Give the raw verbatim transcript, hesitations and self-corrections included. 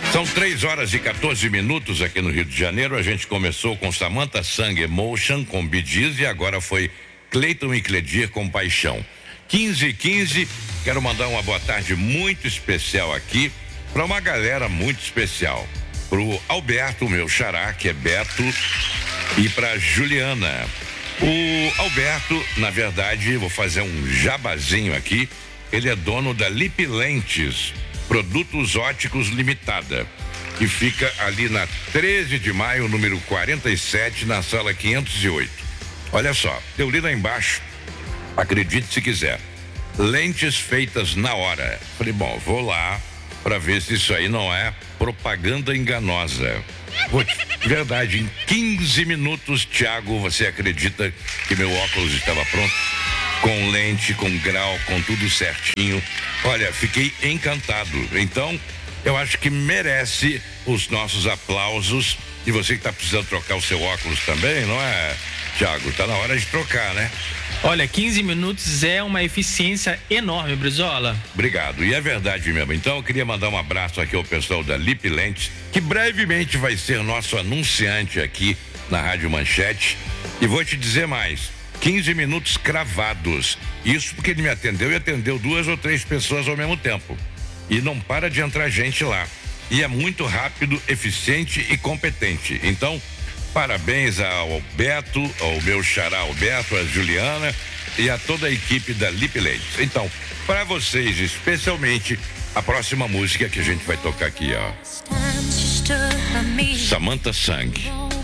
São três horas e quatorze minutos aqui no Rio de Janeiro. A gente começou com Samantha Sang Emotion, com Bee Gees, e agora foi Cleiton e Cledir com Paixão. quinze e quinze, quero mandar uma boa tarde muito especial aqui para uma galera muito especial. Pro Alberto, meu xará, que é Beto, e pra Juliana. O Alberto, na verdade, vou fazer um jabazinho aqui, ele é dono da Lip Lentes Produtos Óticos Limitada, que fica ali na treze de maio, número quarenta e sete, na sala quinhentos e oito. Olha só, eu li lá embaixo, acredite se quiser, lentes feitas na hora. Falei, bom, vou lá para ver se isso aí não é propaganda enganosa. Pô, verdade, em quinze minutos, Thiago, você acredita que meu óculos estava pronto? Com lente, com grau, com tudo certinho. Olha, fiquei encantado. Então, eu acho que merece os nossos aplausos. E você que está precisando trocar o seu óculos também, não é, Thiago? Tá na hora de trocar, né? Olha, quinze minutos é uma eficiência enorme, Brizola. Obrigado, e é verdade mesmo. Então eu queria mandar um abraço aqui ao pessoal da Lip Lentes, que brevemente vai ser nosso anunciante aqui na Rádio Manchete. E vou te dizer mais, quinze minutos cravados. Isso porque ele me atendeu e atendeu duas ou três pessoas ao mesmo tempo. E não para de entrar gente lá. E é muito rápido, eficiente e competente. Então, parabéns ao Beto, ao meu xará Alberto, a Juliana e a toda a equipe da Lip Lentes. Então, para vocês, especialmente, a próxima música que a gente vai tocar aqui, ó. Samantha Sang.